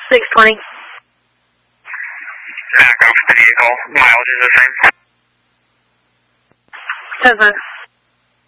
620. Back off the vehicle. Mileage is the same. 10-5.